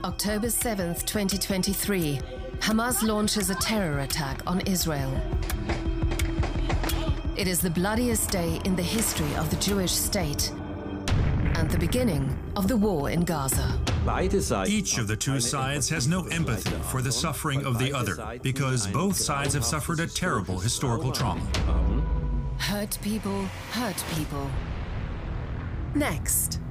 October 7th, 2023, Hamas launches a terror attack on Israel. It is the bloodiest day in the history of the Jewish state and the beginning of the war in Gaza. Each of the two sides has no empathy for the suffering of the other because both sides have suffered a terrible historical trauma. Hurt people hurt people. Next.